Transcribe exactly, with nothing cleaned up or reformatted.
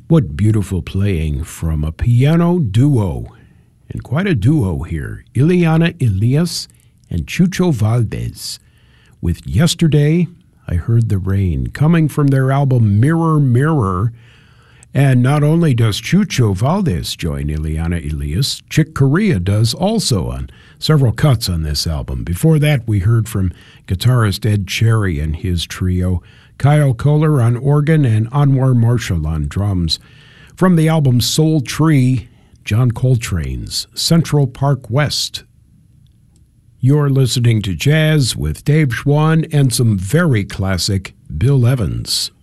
What beautiful playing from a piano duo, and quite a duo here, Ileana Elias and Chucho Valdés. With Yesterday, I Heard the Rain, coming from their album Mirror, Mirror. And not only does Chucho Valdés join Ileana Elias, Chick Corea does also on several cuts on this album. Before that, we heard from guitarist Ed Cherry and his trio, Kyle Kohler on organ and Anwar Marshall on drums. From the album Soul Tree, John Coltrane's Central Park West. You're listening to Jazz with Dave Schwann and some very classic Bill Evans.